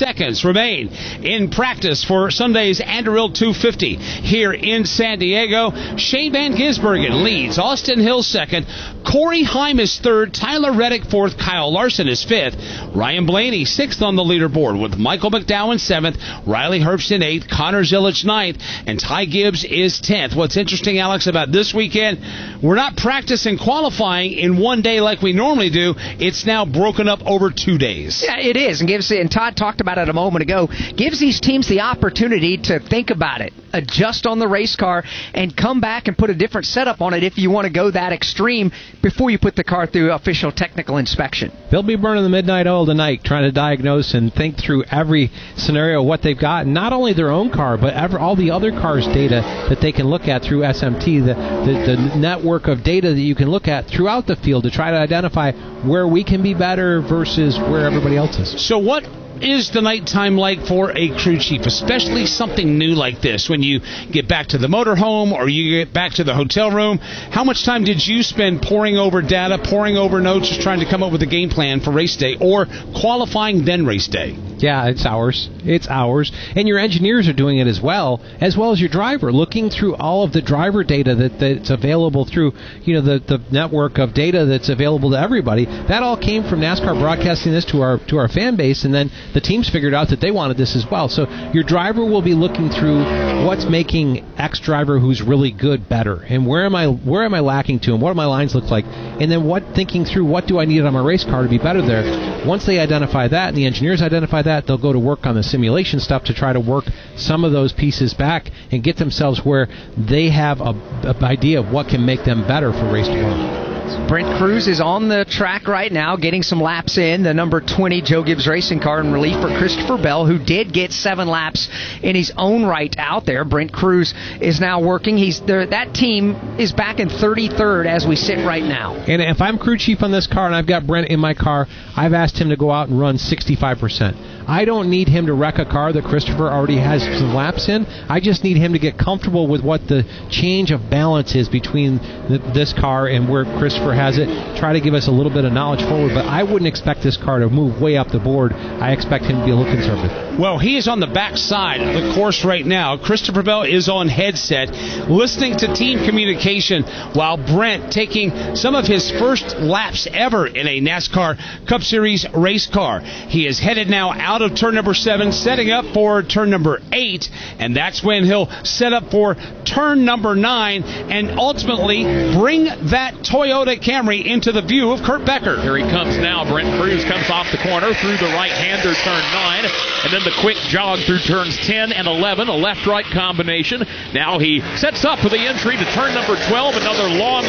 seconds remain in practice for Sunday's Anduril 250 here in San Diego. Shane Van Gisbergen leads. Austin Hill second. Corey Heim is third. Tyler Reddick fourth. Kyle Larson is fifth. Ryan Blaney sixth on the leaderboard with Michael McDowell seventh. Riley Herbst in eighth. Connor Zilich ninth. And Ty Gibbs is 10th. What's interesting, Alex, about this weekend, we're not practicing qualifying in one day like we normally do. It's now broken up over 2 days. Yeah, it is. And Todd talked about it a moment ago. Gives these teams the opportunity to think about it, adjust on the race car, and come back and put a different setup on it if you want to go that extreme before you put the car through official technical inspection. They'll be burning the midnight oil tonight, trying to diagnose and think through every scenario, what they've got, not only their own car, but all the other cars' data that they can look at through SMT, the network of data that you can look at throughout the field to try to identify where we can be better versus where everybody else is. So what is the nighttime like for a crew chief, especially something new like this, when you get back to the motorhome or you get back to the hotel room? How much time did you spend poring over data, poring over notes, just trying to come up with a game plan for race day, or qualifying then race day? Yeah, it's hours. It's hours. And your engineers are doing it as well as your driver, looking through all of the driver data that's available through, the network of data that's available to everybody. That all came from NASCAR broadcasting this to our fan base, and then the teams figured out that they wanted this as well. So your driver will be looking through what's making X driver who's really good better, and where am I lacking to, and what do my lines look like, and then thinking through what do I need on my race car to be better there. Once they identify that and the engineers identify that, they'll go to work on the simulation stuff to try to work some of those pieces back and get themselves where they have an idea of what can make them better for race tomorrow. Brent Cruz is on the track right now, getting some laps in. The number 20 Joe Gibbs Racing car in relief for Christopher Bell, who did get 7 laps in his own right out there. Brent Cruz is now working. That team is back in 33rd as we sit right now. And if I'm crew chief on this car and I've got Brent in my car, I've asked him to go out and run 65%. I don't need him to wreck a car that Christopher already has some laps in. I just need him to get comfortable with what the change of balance is between this car and where Christopher has it. Try to give us a little bit of knowledge forward, but I wouldn't expect this car to move way up the board. I expect him to be a little conservative. Well, he is on the back side of the course right now. Christopher Bell is on headset, listening to team communication, while Brent taking some of his first laps ever in a NASCAR Cup Series race car. He is headed now out of turn number 7, setting up for turn number 8, and that's when he'll set up for turn number 9 and ultimately bring that Toyota Camry into the view of Kurt Becker. Here he comes now. Brent Cruz comes off the corner through the right-hander, turn 9, and then the quick jog through turns 10 and 11, a left-right combination. Now he sets up for the entry to turn number 12, another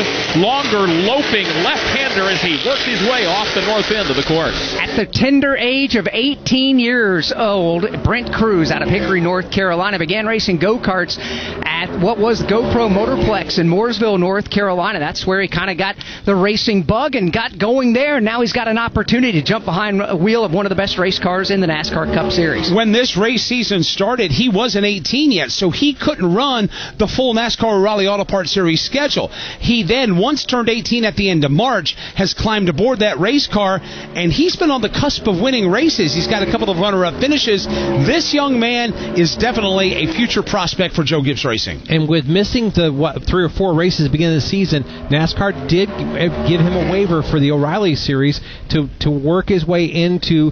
longer loping left-hander as he works his way off the north end of the course. At the tender age of 18 years old, Brent Cruz out of Hickory, North Carolina, began racing go-karts at what was GoPro Motorplex in Mooresville, North Carolina. That's where he kind of got the racing bug and got going there. Now he's got an opportunity to jump behind a wheel of one of the best race cars in the NASCAR Cup Series. When this race season started, he wasn't 18 yet, so he couldn't run the full NASCAR Raleigh Auto Parts Series schedule. He then, once turned 18 at the end of March, has climbed aboard that race car, and he's been on the cusp of winning races. He's got a couple of runner-up finishes. This young man is definitely a future prospect for Joe Gibbs Racing. And with missing the 3 or 4 races at the beginning of the season, NASCAR did give him a waiver for the O'Reilly Series to work his way into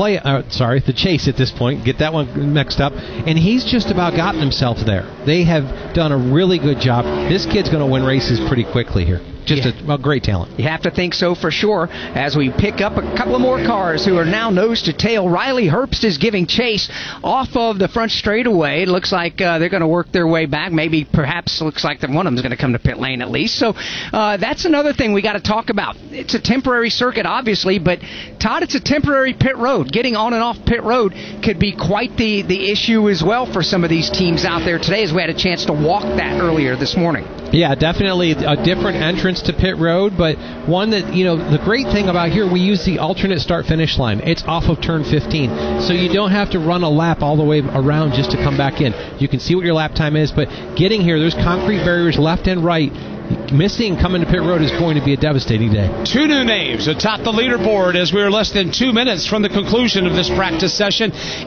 the chase at this point. Get that one mixed up. And he's just about gotten himself there. They have done a really good job. This kid's going to win races pretty quickly here. Just a great talent. You have to think so for sure. As we pick up a couple of more cars who are now nose to tail, Riley Herbst is giving chase off of the front straightaway. It looks like they're going to work their way back. Perhaps looks like one of them is going to come to pit lane at least. So that's another thing we got to talk about. It's a temporary circuit, obviously, but Todd, it's a temporary pit road. Getting on and off pit road could be quite the issue as well for some of these teams out there today, as we had a chance to walk that earlier this morning. Yeah, definitely a different entrance to pit road, but one that, the great thing about here, we use the alternate start-finish line. It's off of turn 15, so you don't have to run a lap all the way around just to come back in. You can see what your lap time is, but getting here, there's concrete barriers left and right. Missing coming to pit road is going to be a devastating day. 2 new names atop the leaderboard as we are less than 2 minutes from the conclusion of this practice session